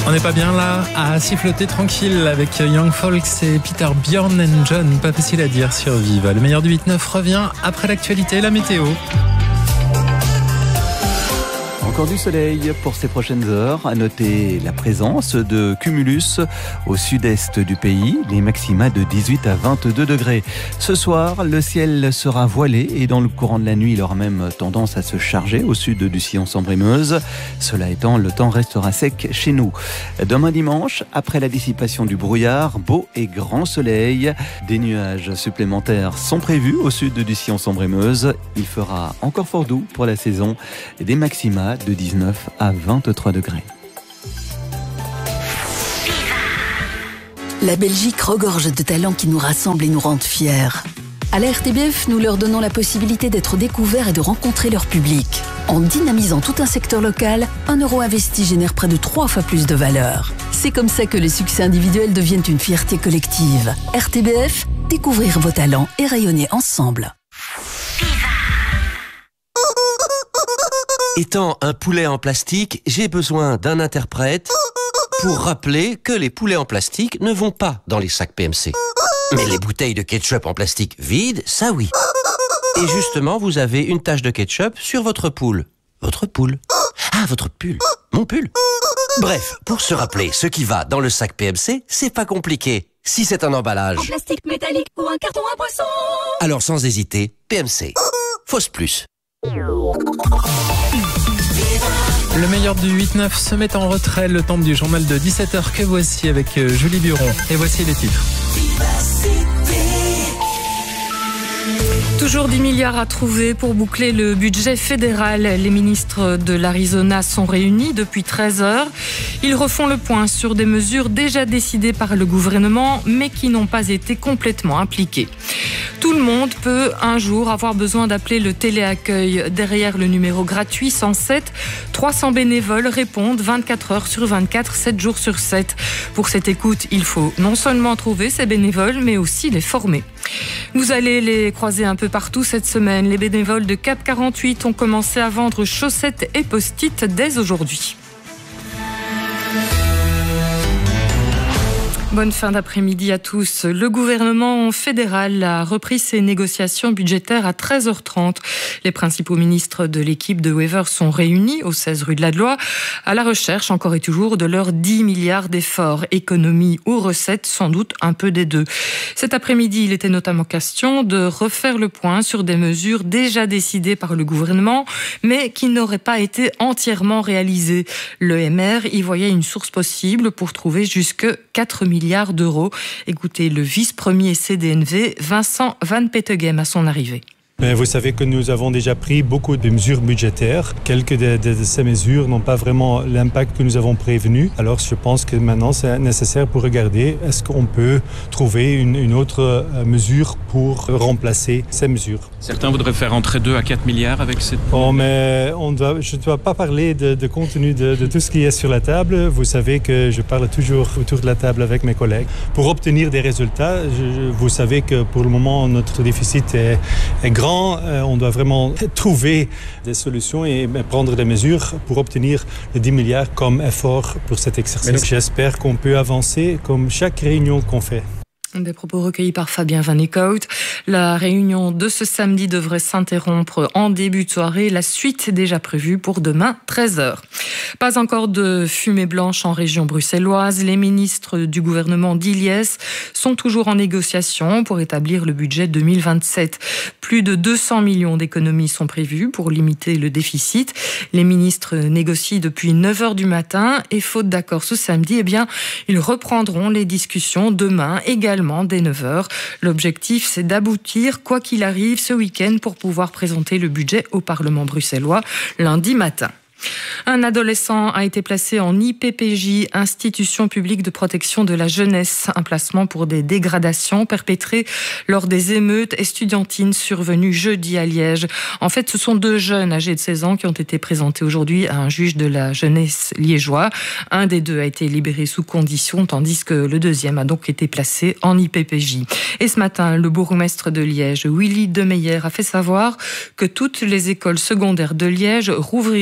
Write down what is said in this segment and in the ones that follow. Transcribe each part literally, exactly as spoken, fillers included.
On n'est pas bien là à siffloter tranquille avec Young Folks et Peter, Bjorn and John. Pas facile à dire sur Vive. Le meilleur du huit neuf revient après l'actualité et la météo. Encore du soleil pour ces prochaines heures. À noter la présence de cumulus au sud-est du pays. Les maxima de dix-huit à vingt-deux degrés. Ce soir, le ciel sera voilé et dans le courant de la nuit, il aura même tendance à se charger au sud du sillon Sambre-et-Meuse. Cela étant, le temps restera sec chez nous. Demain dimanche, après la dissipation du brouillard, beau et grand soleil. Des nuages supplémentaires sont prévus au sud du sillon Sambre-et-Meuse. Il fera encore fort doux pour la saison. Des maxima de dix-neuf à vingt-trois degrés. La Belgique regorge de talents qui nous rassemblent et nous rendent fiers. À la R T B F, nous leur donnons la possibilité d'être découverts et de rencontrer leur public. En dynamisant tout un secteur local, un euro investi génère près de trois fois plus de valeur. C'est comme ça que les succès individuels deviennent une fierté collective. R T B F, découvrir vos talents et rayonner ensemble. Étant un poulet en plastique, j'ai besoin d'un interprète pour rappeler que les poulets en plastique ne vont pas dans les sacs P M C. Mais les bouteilles de ketchup en plastique vides, ça oui. Et justement, vous avez une tache de ketchup sur votre poule. Votre poule. Ah, votre pull. Mon pull. Bref, pour se rappeler ce qui va dans le sac P M C, c'est pas compliqué. Si c'est un emballage en plastique métallique ou un carton à boisson, alors sans hésiter, P M C. Fausse plus. Le meilleur du huit neuf se met en retrait, le temps du journal de dix-sept heures que voici avec Julie Buron. Et voici les titres. Toujours dix milliards à trouver pour boucler le budget fédéral. Les ministres de l'Arizona sont réunis depuis treize heures. Ils refont le point sur des mesures déjà décidées par le gouvernement, mais qui n'ont pas été complètement appliquées. Tout le monde peut un jour avoir besoin d'appeler le téléaccueil. Derrière le numéro gratuit cent sept, trois cents bénévoles répondent vingt-quatre heures sur vingt-quatre, sept jours sur sept. Pour cette écoute, il faut non seulement trouver ces bénévoles, mais aussi les former. Vous allez les croiser un peu partout cette semaine. Les bénévoles de Cap quarante-huit ont commencé à vendre chaussettes et post-it dès aujourd'hui. Bonne fin d'après-midi à tous. Le gouvernement fédéral a repris ses négociations budgétaires à treize heures trente. Les principaux ministres de l'équipe de Wever sont réunis au seize rue de la Blois à la recherche encore et toujours de leurs dix milliards d'efforts. Économie ou recettes, sans doute un peu des deux. Cet après-midi, il était notamment question de refaire le point sur des mesures déjà décidées par le gouvernement, mais qui n'auraient pas été entièrement réalisées. Le M R y voyait une source possible pour trouver jusque quatre milliards d'euros. Écoutez le vice-premier C D N V, Vincent Van Peteghem, à son arrivée. Vous savez que nous avons déjà pris beaucoup de mesures budgétaires. Quelques de, de, de ces mesures n'ont pas vraiment l'impact que nous avons prévenu. Alors je pense que maintenant c'est nécessaire pour regarder est-ce qu'on peut trouver une, une autre mesure pour remplacer ces mesures. Certains voudraient faire entrer deux à quatre milliards avec cette... Bon, mais on doit, je ne dois pas parler de, de contenu de, de tout ce qui est sur la table. Vous savez que je parle toujours autour de la table avec mes collègues. Pour obtenir des résultats, je, vous savez que pour le moment notre déficit est, est grand. On doit vraiment trouver des solutions et prendre des mesures pour obtenir les dix milliards comme effort pour cet exercice. J'espère qu'on peut avancer comme chaque réunion qu'on fait. Des propos recueillis par Fabien Van Eekhout. La réunion de ce samedi devrait s'interrompre en début de soirée. La suite est déjà prévue pour demain, treize heures. Pas encore de fumée blanche en région bruxelloise. Les ministres du gouvernement d'Iliès sont toujours en négociation pour établir le budget deux mille vingt-sept. Plus de deux cents millions d'économies sont prévues pour limiter le déficit. Les ministres négocient depuis neuf heures du matin et faute d'accord ce samedi, eh bien, ils reprendront les discussions demain également dès neuf heures. L'objectif, c'est d'aboutir, quoi qu'il arrive, ce week-end pour pouvoir présenter le budget au Parlement bruxellois lundi matin. Un adolescent a été placé en I P P J, Institution publique de protection de la jeunesse, un placement pour des dégradations perpétrées lors des émeutes estudiantines survenues jeudi à Liège. En fait, ce sont deux jeunes âgés de seize ans qui ont été présentés aujourd'hui à un juge de la jeunesse liégeois. Un des deux a été libéré sous condition, tandis que le deuxième a donc été placé en I P P J. Et ce matin, le bourgmestre de Liège, Willy Demeyer, a fait savoir que toutes les écoles secondaires de Liège rouvriront dès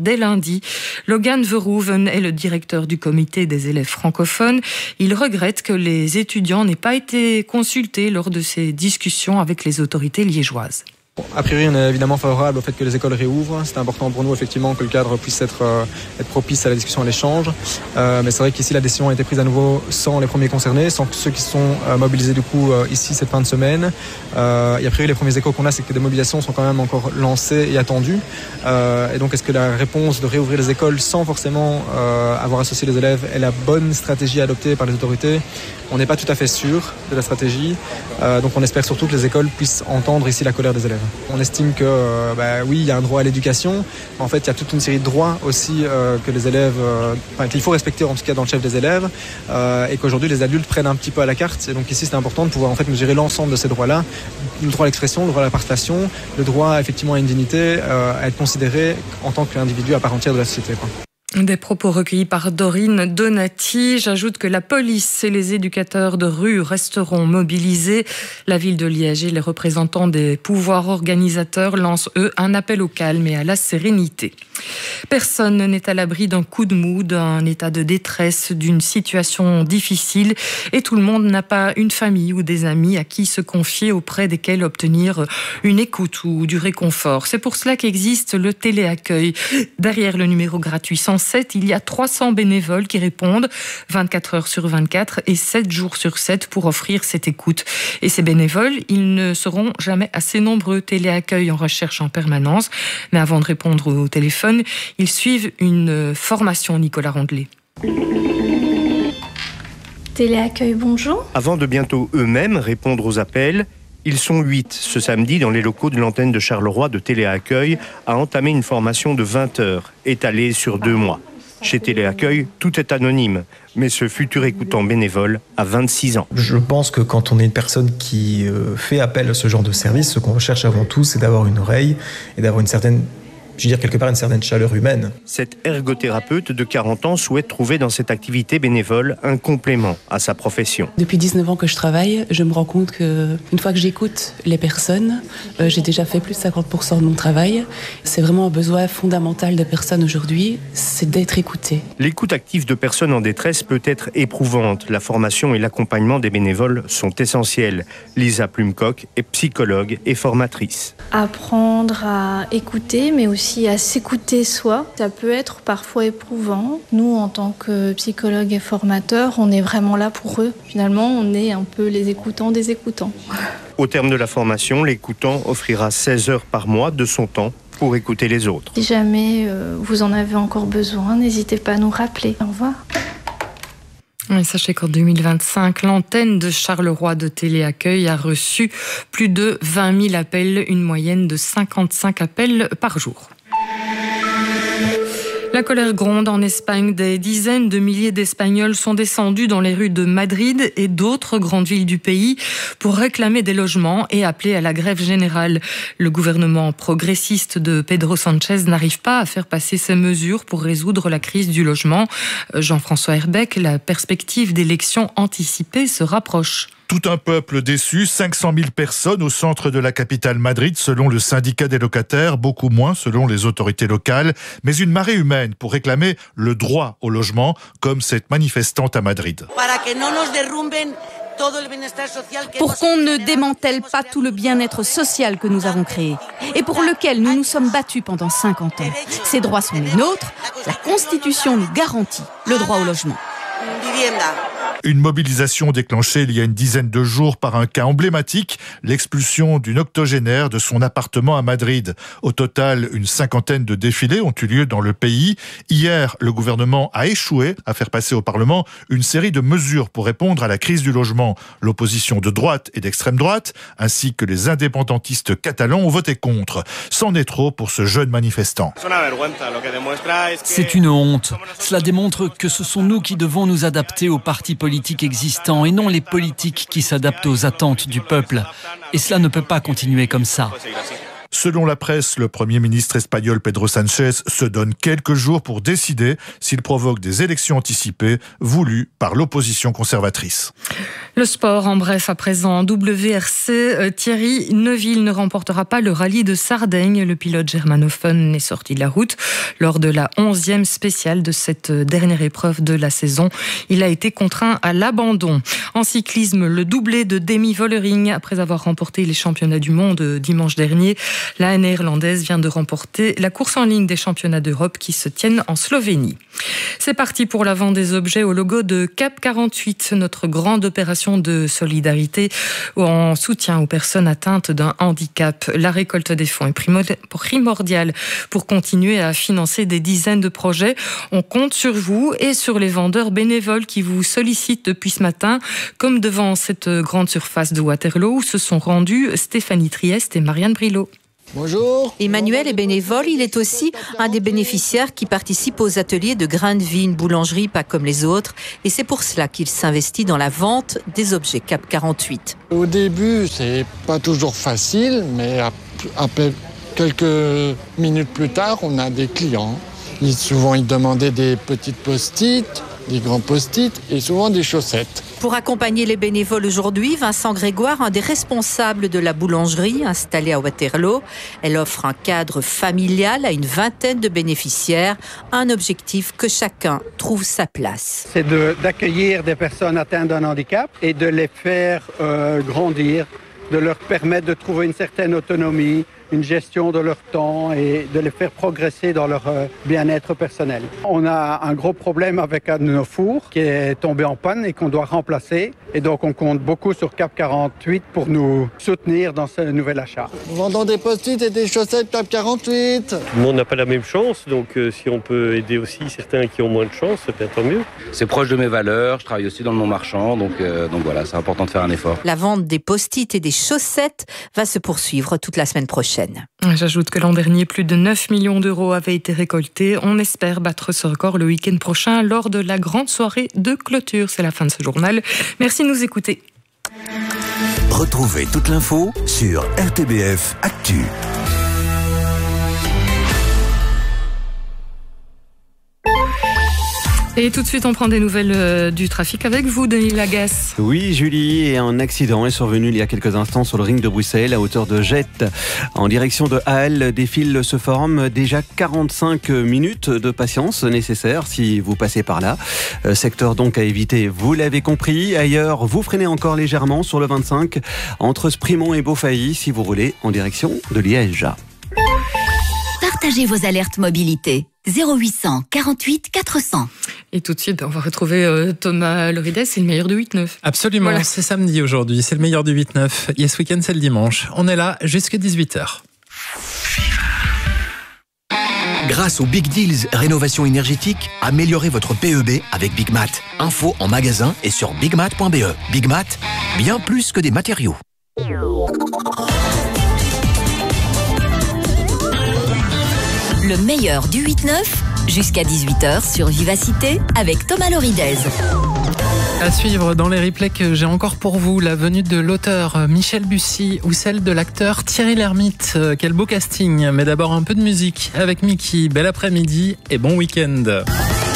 dès lundi. Logan Verhoeven est le directeur du comité des élèves francophones. Il regrette que les étudiants n'aient pas été consultés lors de ces discussions avec les autorités liégeoises. A priori, on est évidemment favorable au fait que les écoles réouvrent. C'est important pour nous, effectivement, que le cadre puisse être, euh, être propice à la discussion et à l'échange. Euh, mais c'est vrai qu'ici, la décision a été prise à nouveau sans les premiers concernés, sans ceux qui sont euh, mobilisés du coup euh, ici cette fin de semaine. Euh, et a priori, les premiers échos qu'on a, c'est que des mobilisations sont quand même encore lancées et attendues. Euh, et donc, est-ce que la réponse de réouvrir les écoles sans forcément euh, avoir associé les élèves est la bonne stratégie adoptée par les autorités ? On n'est pas tout à fait sûr de la stratégie. Euh, donc, on espère surtout que les écoles puissent entendre ici la colère des élèves. On estime que, euh, bah, oui, il y a un droit à l'éducation. En fait, il y a toute une série de droits aussi euh, que les élèves, euh, enfin, qu'il faut respecter en tout cas dans le chef des élèves, euh, et qu'aujourd'hui les adultes prennent un petit peu à la carte. Et donc ici, c'est important de pouvoir en fait mesurer l'ensemble de ces droits-là, le droit à l'expression, le droit à la participation, le droit effectivement à une dignité, euh, à être considéré en tant qu'individu à part entière de la société, quoi. Des propos recueillis par Dorine Donati. J'ajoute que la police et les éducateurs de rue resteront mobilisés. La ville de Liège et les représentants des pouvoirs organisateurs lancent, eux, un appel au calme et à la sérénité. Personne n'est à l'abri d'un coup de mou, d'un état de détresse, d'une situation difficile, et tout le monde n'a pas une famille ou des amis à qui se confier, auprès desquels obtenir une écoute ou du réconfort. C'est pour cela qu'existe le téléaccueil. Derrière le numéro gratuit cent sept, il y a trois cents bénévoles qui répondent vingt-quatre heures sur vingt-quatre et sept jours sur sept pour offrir cette écoute. Et ces bénévoles, ils ne seront jamais assez nombreux. Téléaccueil en recherche en permanence. Mais avant de répondre au téléphone, ils suivent une formation, Nicolas Rondelet. Téléaccueil, bonjour. Avant de bientôt eux-mêmes répondre aux appels, ils sont huit ce samedi dans les locaux de l'antenne de Charleroi de Téléaccueil à entamer une formation de vingt heures, étalée sur deux mois. Chez Téléaccueil, tout est anonyme, mais ce futur écoutant bénévole a vingt-six ans. Je pense que quand on est une personne qui fait appel à ce genre de service, ce qu'on recherche avant tout, c'est d'avoir une oreille et d'avoir une certaine... je veux dire quelque part une certaine chaleur humaine. Cette ergothérapeute de quarante ans souhaite trouver dans cette activité bénévole un complément à sa profession. Depuis dix-neuf ans que je travaille, je me rends compte qu'une fois que j'écoute les personnes, euh, j'ai déjà fait plus de cinquante pour cent de mon travail. C'est vraiment un besoin fondamental de personnes aujourd'hui, c'est d'être écouté. L'écoute active de personnes en détresse peut être éprouvante. La formation et l'accompagnement des bénévoles sont essentiels. Lisa Plumcock est psychologue et formatrice. Apprendre à écouter, mais aussi à s'écouter soi, ça peut être parfois éprouvant. Nous, en tant que psychologues et formateurs, on est vraiment là pour eux. Finalement, on est un peu les écoutants des écoutants. Au terme de la formation, l'écoutant offrira seize heures par mois de son temps pour écouter les autres. Si jamais euh, vous en avez encore besoin, n'hésitez pas à nous rappeler. Au revoir. Et sachez qu'en deux mille vingt-cinq, l'antenne de Charleroi de Téléaccueil a reçu plus de vingt mille appels, une moyenne de cinquante-cinq appels par jour. La colère gronde en Espagne. Des dizaines de milliers d'Espagnols sont descendus dans les rues de Madrid et d'autres grandes villes du pays pour réclamer des logements et appeler à la grève générale. Le gouvernement progressiste de Pedro Sánchez n'arrive pas à faire passer ces mesures pour résoudre la crise du logement. Jean-François Herbeck, la perspective d'élections anticipées se rapproche. Tout un peuple déçu, cinq cent mille personnes au centre de la capitale Madrid selon le syndicat des locataires, beaucoup moins selon les autorités locales, mais une marée humaine pour réclamer le droit au logement, comme cette manifestante à Madrid. Pour qu'on ne démantèle pas tout le bien-être social que nous avons créé et pour lequel nous nous sommes battus pendant cinquante ans. Ces droits sont les nôtres, la Constitution nous garantit le droit au logement. Une mobilisation déclenchée il y a une dizaine de jours par un cas emblématique, l'expulsion d'une octogénaire de son appartement à Madrid. Au total, une cinquantaine de défilés ont eu lieu dans le pays. Hier, le gouvernement a échoué à faire passer au Parlement une série de mesures pour répondre à la crise du logement. L'opposition de droite et d'extrême droite, ainsi que les indépendantistes catalans ont voté contre. C'en est trop pour ce jeune manifestant. C'est une honte. Cela démontre que ce sont nous qui devons nous adapter aux partis politiques politiques existants et non les politiques qui s'adaptent aux attentes du peuple. Et cela ne peut pas continuer comme ça. Selon la presse, le Premier ministre espagnol Pedro Sánchez se donne quelques jours pour décider s'il provoque des élections anticipées voulues par l'opposition conservatrice. Le sport, en bref, à présent, W R C, Thierry Neuville ne remportera pas le rallye de Sardaigne. Le pilote germanophone est sorti de la route lors de la onzième spéciale de cette dernière épreuve de la saison. Il a été contraint à l'abandon. En cyclisme, le doublé de Demi Vollering, après avoir remporté les championnats du monde dimanche dernier, la néerlandaise vient de remporter la course en ligne des championnats d'Europe qui se tiennent en Slovénie. C'est parti pour la vente des objets au logo de CAP quarante-huit, notre grande opération de solidarité en soutien aux personnes atteintes d'un handicap. La récolte des fonds est primordiale pour continuer à financer des dizaines de projets. On compte sur vous et sur les vendeurs bénévoles qui vous sollicitent depuis ce matin, comme devant cette grande surface de Waterloo où se sont rendus Stéphanie Trieste et Marianne Brilot. Bonjour. Emmanuel est bénévole, il est aussi un des bénéficiaires qui participent aux ateliers de Grain de Vie, une boulangerie pas comme les autres. Et c'est pour cela qu'il s'investit dans la vente des objets CAP quarante-huit. Au début, c'est pas toujours facile, mais après quelques minutes plus tard, on a des clients. Ils, souvent, ils demandaient des petites post-it, des grands post-it et souvent des chaussettes. Pour accompagner les bénévoles aujourd'hui, Vincent Grégoire, un des responsables de la boulangerie installée à Waterloo. Elle offre un cadre familial à une vingtaine de bénéficiaires, un objectif que chacun trouve sa place. C'est de, d'accueillir des personnes atteintes d'un handicap et de les faire euh, grandir, de leur permettre de trouver une certaine autonomie, une gestion de leur temps et de les faire progresser dans leur bien-être personnel. On a un gros problème avec un de nos fours qui est tombé en panne et qu'on doit remplacer. Et donc on compte beaucoup sur CAP quarante-huit pour nous soutenir dans ce nouvel achat. Nous vendons des post-it et des chaussettes CAP quarante-huit. Tout le monde n'a pas la même chance, donc euh, si on peut aider aussi certains qui ont moins de chance, c'est peut-être mieux. C'est proche de mes valeurs, je travaille aussi dans le monde marchand, donc, euh, donc voilà, c'est important de faire un effort. La vente des post-it et des chaussettes va se poursuivre toute la semaine prochaine. J'ajoute que l'an dernier, plus de neuf millions d'euros avaient été récoltés. On espère battre ce record le week-end prochain lors de la grande soirée de clôture. C'est la fin de ce journal. Merci de nous écouter. Retrouvez toute l'info sur R T B F Actu. Et tout de suite, on prend des nouvelles euh, du trafic avec vous, Denis Lagasse. Oui, Julie, et un accident est survenu il y a quelques instants sur le ring de Bruxelles, à hauteur de Jette. En direction de Halle, des files se forment. Déjà quarante-cinq minutes de patience nécessaires si vous passez par là. Euh, secteur donc à éviter, vous l'avez compris. Ailleurs, vous freinez encore légèrement sur le vingt-cinq, entre Sprimont et Beaufailly, si vous roulez en direction de Liège. Partagez vos alertes mobilité. zéro huit cent quarante-huit quatre cents. Et tout de suite, on va retrouver euh, Thomas Lorides, c'est le meilleur du huit neuf. Absolument, voilà. C'est samedi aujourd'hui, c'est le meilleur du huit neuf. Yes Weekend, c'est le dimanche. On est là jusqu'à dix-huit heures. Grâce aux Big Deals Rénovation énergétique, améliorez votre P E B avec Big Mat. Info en magasin et sur big mat point b e. Big Mat, bien plus que des matériaux. Le meilleur du huit neuf, jusqu'à dix-huit heures sur Vivacité avec Thomas Lorides. À suivre dans les replays que j'ai encore pour vous, la venue de l'auteur Michel Bussy ou celle de l'acteur Thierry Lhermitte. Quel beau casting, mais d'abord un peu de musique avec Mickey. Bel après-midi et bon week-end.